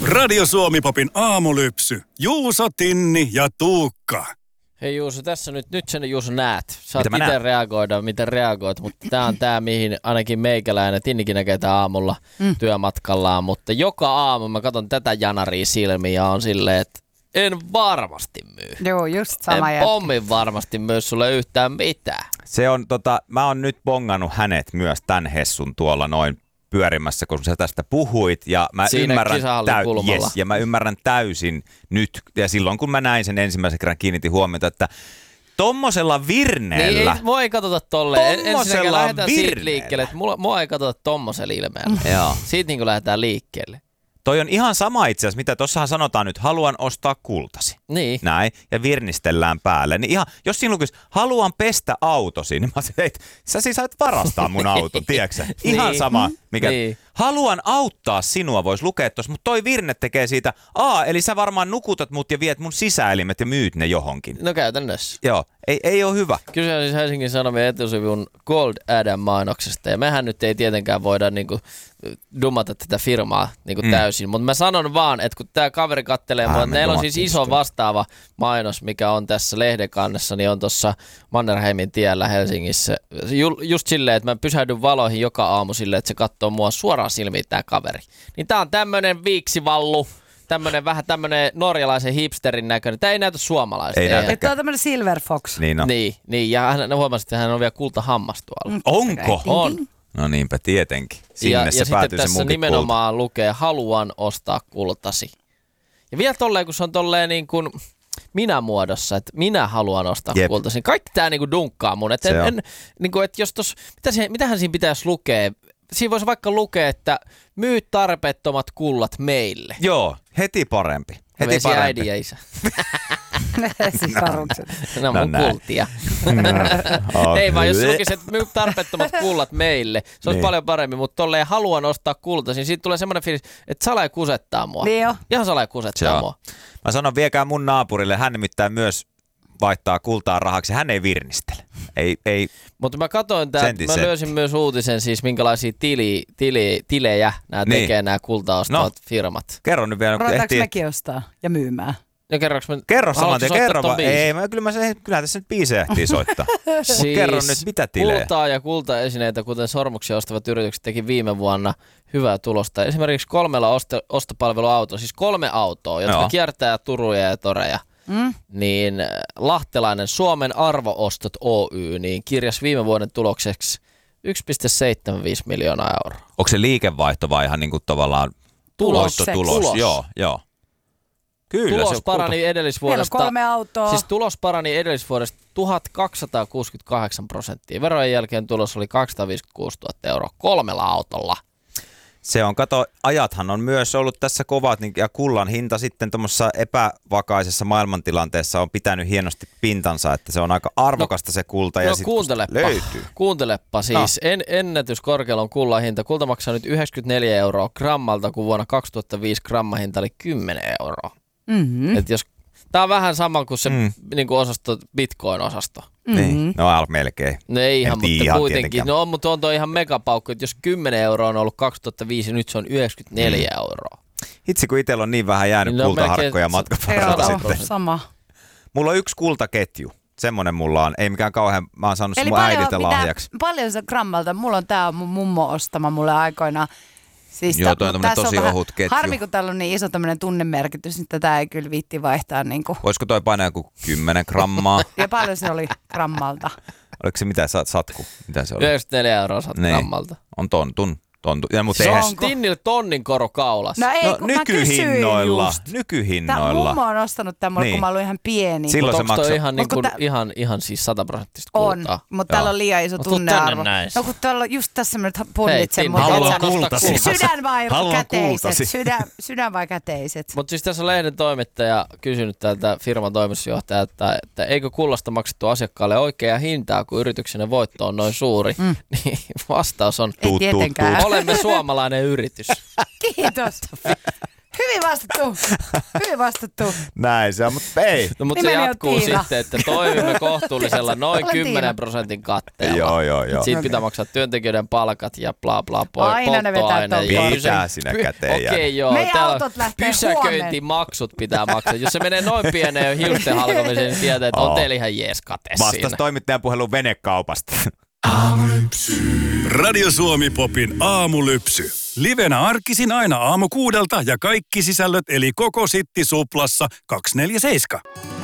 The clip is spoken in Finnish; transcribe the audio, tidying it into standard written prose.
Radio Suomi-popin aamulypsy. Juuso, Tinni ja Tuukka. Hei Juuso, tässä nyt sen Juuso näet. Saat Mitä itse reagoida, miten reagoit, mutta tää on tää, mihin ainakin meikäläinen Tinnikin näkee tää aamulla työmatkallaan. Mutta joka aamu mä katson tätä janaria silmiä ja on silleen, että en varmasti myy. Joo, just sama en pommin varmasti myy sulle yhtään mitään. Se on mä oon nyt bongannut hänet myös tän Hessun tuolla noin pyörimässä, kun sä tästä puhuit, ja mä ymmärrän täysin nyt, ja silloin kun mä näin sen ensimmäisen kerran, kiinnitin huomiota, että tommosella virneellä. Niin, mua ei katsota tolleen. Ensinnäkin lähdetään siitä liikkeelle, että mua ei katsota tommosella ilmeellä. Joo. Siitä niin kuin lähdetään liikkeelle. Toi on ihan sama itse asiassa, mitä tossahan sanotaan nyt, haluan ostaa kultasi. Niin. Näin, ja virnistellään päälle. Niin ihan, jos siinä lukisi, haluan pestä autosi, niin mä sanoin, että sä siis sait varastaa mun auton, tiedätkö? Ihan niin. sama, mikä... Niin. Haluan auttaa sinua, vois lukea tuossa, mutta toi virne tekee siitä, eli sä varmaan nukutat mut ja viet mun sisäelimet ja myyt ne johonkin. No käytännössä. Joo, ei ole hyvä. Kyse on siis Helsingin Sanomien etusivun Gold Adam-mainoksesta, ja mehän nyt ei tietenkään voida niinku dumata tätä firmaa niinku täysin, mutta mä sanon vaan, että kun tää kaveri kattelee mua, meillä on siis iso vastaava mainos, mikä on tässä lehden kannessa, niin on tuossa Mannerheimin tiellä Helsingissä. Just silleen, että mä pysähdyn valoihin joka aamu silleen, että se katsoo mua suoraan silmiin tää kaveri. Niin tää on tämmönen viiksivallu, vähän tämmönen norjalaisen hipsterin näköinen. Tää ei näytä suomalaista. Tämä on tämmönen Silver Fox. Niin, ja hän huomasi, että hän on vielä kultahammas tuolla. Onko? On. No niinpä tietenkin. Sinne ja se päätyy se tässä munkin nimenomaan kulta. lukee, haluan ostaa kultasi. Ja vielä tolleen, kun se on tolleen niin kuin minä-muodossa, että minä haluan ostaa kultasi. Kaikki tää niin kuin dunkkaa mun. Että niin kuin, että jos tos, mitähän siinä pitäisi lukea? Siinä voisi vaikka lukea, että myy tarpeettomat kullat meille. Joo, heti parempi. Heti parempi. Äidin ja isä. Sisarukset. No mun kultia. Ei vaan, jos lukisi, että myy tarpeettomat kullat meille, se olisi paljon paremmin, mutta tolleen haluan ostaa kultasi, niin siitä tulee semmoinen fiilis, että salaa kusettaa mua. Niin jo. Ihan salaa kusettaa mua. Mä sanon, viekää mun naapurille, hän nimittäin myös vaihtaa kultaa rahaksi, hän ei virnistele. Ei. Mutta mä katsoin mä löysin myös uutisen siis, minkälaisia tilejä nämä tekee nämä kultaostavat firmat. Kerro nyt vielä. Ruvetaanko mekin ostaa ja myymään? Ja kerro saman tien, kyllä tässä nyt biisejä ehtii soittaa. Siis kerro nyt, mitä tilejä? Kultaa ja kultaesineitä, kuten sormuksia ostavat yritykset, teki viime vuonna hyvää tulosta. Esimerkiksi 3 ostopalveluautoa, siis 3 autoa, jotka kiertää Turuja ja toreja. Niin lahtelainen Suomen Arvo-ostot Oy niin kirjasi viime vuoden tulokseksi 1,75 miljoonaa euroa. Onko se liikevaihto vai ihan niin kuin tavallaan tulos? Joo. Kyllä, tulos parani edellisvuodesta. 3 autoa. Siis tulos parani edellisvuodesta 1268%. Verojen jälkeen tulos oli 256 000 euroa 3 autolla. Se on, ajathan on myös ollut tässä kovat, ja kullan hinta sitten tuommoisessa epävakaisessa maailmantilanteessa on pitänyt hienosti pintansa, että se on aika arvokasta se kulta, ja sitten löytyy. Kuuntelepa siis, ennätyskorkealla on kullan hinta. Kulta maksaa nyt 94 euroa grammalta, kun vuonna 2005 grammahinta oli 10 euroa. Et jos, tää on vähän sama kuin se niin kuin osasto, Bitcoin-osasto. Niin, no melkein. No ei ihan, mutta kuitenkin. No mutta on toi ihan megapaukku, että jos 10 euroa on ollut 2005, nyt se on 94 euroa. Itse kun itsellä on niin vähän jäänyt kultaharkkoja matkavaralta sitten. Sama. Mulla on 1 kultaketju. Semmoinen mulla on. Ei mikään kauhean, mä oon saanut sen mun äidiltä lahjaksi. Paljon se grammalta? Mulla on tää mun mummo ostama mulle aikoinaan. Siis joo, toi on tosi ohut ketju. Harmi, kun täällä on niin iso tämmöinen tunnemerkitys, niin tätä ei kyllä viitti vaihtaa. Niin kuin. Voisiko toi painaa joku 10 grammaa? Ja paljon se oli grammalta? Oliko se mitä, satku? Mitä se oli? 94 euroa grammalta. On tontun. Se on Tinnille tonnin koro kaulassa. No ei, kun nykyhinnoilla. Tämä mummo on ostanut tämän, kun mä olin ihan pieni. Silloin se maksaa. Ihan siis 100% kultaa. On, mutta täällä on liian iso tunnearvo. No kun täällä on just tässä nyt punnitsen. Haluan kultasi. Sydän vai käteiset? Sydän vai käteiset? Mutta siis tässä on lehden toimittaja kysynyt tältä firman toimitusjohtajalta, että eikö kullasta maksettu asiakkaalle oikeaa hintaa, kun yrityksenne voitto on noin suuri. Niin vastaus on, ei tietenkään. olemme suomalainen yritys. Kiitos. Hyvin Hyvin vastattu. Näin se on, mutta ei. No, mutta se jatkuu sitten, että toimimme kohtuullisella noin 10% katteella. Joo. Siitä pitää maksaa työntekijöiden palkat ja bla bla aina ne vetää ton Pitää sinä käteen. Okei, joo. Meidän autot lähtee pysäköintimaksut pitää maksaa. Jos se menee noin pieneen hiusten halkomiseen, niin tietää, että on teillä ihan jees kate siinä. Vastas toimittajan puhelun venekaupasta. Radio Suomi Popin aamulypsy. Livenä arkisin aina aamu 6 ja kaikki sisällöt eli koko Sitti Suplassa 247.